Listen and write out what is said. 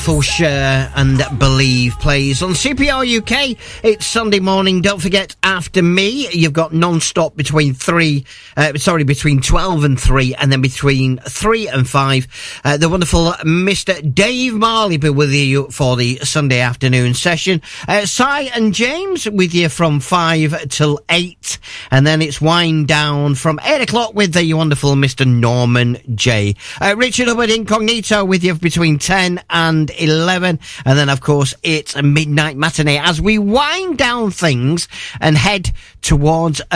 For Share and Believe plays on CPR UK. It's Sunday morning. Don't forget, after me, you've got non-stop between 12 and 3, and then between 3 and 5. The wonderful Mr. Dave Marley be with you for the Sunday afternoon session. Si and James with you from 5 till 8, and then it's wind down from 8 o'clock with the wonderful Mr. Norman J. Richard Hubbard Incognito with you between 10 and 11, and then of course it's a midnight matinee as we wind down things and head towards